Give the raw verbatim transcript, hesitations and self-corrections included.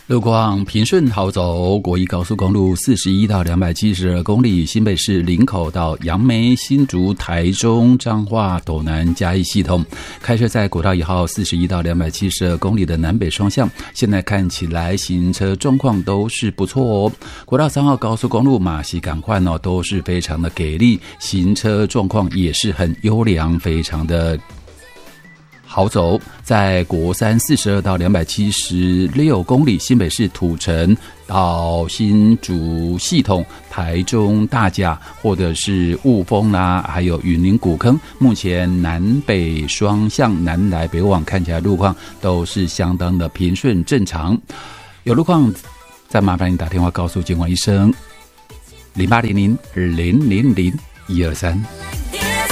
路况平顺好走，国一高速公路四十一到两百七十二公里，新北市林口到杨梅、新竹、台中、彰化、斗南、嘉义系统，开车在国道一号四十一到两百七十二公里的南北双向，现在看起来行车状况都是不错哦。国道三号高速公路马西港换哦，都是非常的给力，行车状况也是很优良，非常的好走。在国三四十二到两百七十六公里，新北市土城到新竹系统、台中大甲或者是雾峰啦，还有云林古坑，目前南北双向南来北往看起来路况都是相当的平顺正常。有路况再麻烦你打电话告诉警管医生零八零零零零零一二三。